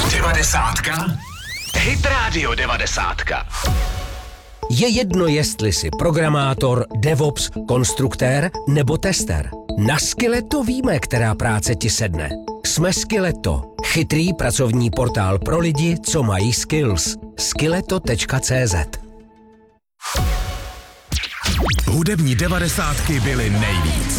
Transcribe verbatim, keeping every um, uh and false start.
Devadesátka? Hit Radio devadesátka. Je jedno, jestli jsi programátor, DevOps, konstruktér nebo tester. Na Skilleto víme, která práce ti sedne. Jsme Skilleto, chytrý pracovní portál pro lidi, co mají skills. skilleto tečka cé zet. Hudební devadesátky byly nejvíc.